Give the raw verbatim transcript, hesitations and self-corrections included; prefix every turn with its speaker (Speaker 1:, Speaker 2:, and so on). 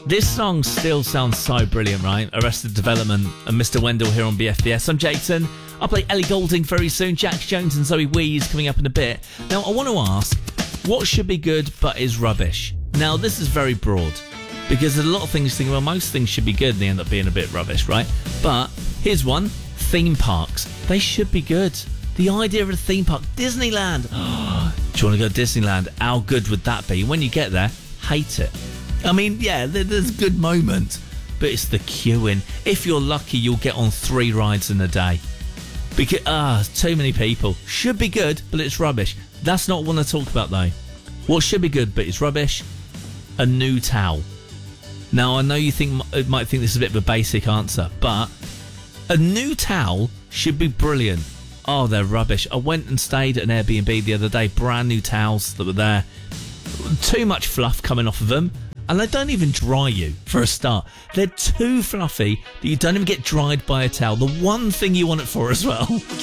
Speaker 1: This song still sounds so brilliant, right? Arrested Development and Mister Wendell here on B F B S. I'm Jason. I'll play Ellie Goulding very soon. Jax Jones and Zoe Wees coming up in a bit. Now, I want to ask, what should be good but is rubbish? Now, this is very broad because there's a lot of things you think, well, most things should be good and they end up being a bit rubbish, right? But here's one. Theme parks. They should be good. The idea of a theme park. Disneyland. Do you want to go to Disneyland? How good would that be? When you get there, hate it. I mean, yeah, there's good moments, but it's the queuing. If you're lucky, you'll get on three rides in a day. Because, ah, too many people. Should be good, but it's rubbish. That's not what I want to talk about, though. What should be good, but it's rubbish? A new towel. Now, I know you think might think this is a bit of a basic answer, but a new towel should be brilliant. Oh, they're rubbish. I went and stayed at an Airbnb the other day. Brand new towels that were there. Too much fluff coming off of them. And they don't even dry you, for a start. They're too fluffy that you don't even get dried by a towel. The one thing you want it for as well.